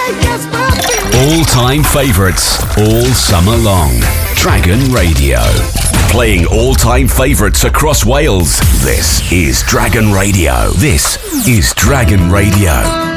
All-time favourites, all summer long. Dragon Radio. Playing all-time favourites across Wales. This is Dragon Radio. This is Dragon Radio.